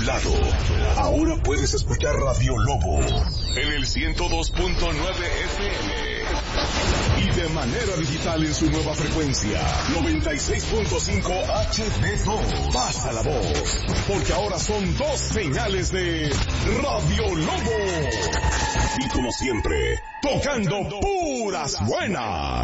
lado. Ahora puedes escuchar Radio Lobo en el 102.9 FM y de manera digital en su nueva frecuencia 96.5 HD2. Pasa la voz, porque ahora son 2 señales de Radio Lobo. Y como siempre, tocando puras buenas.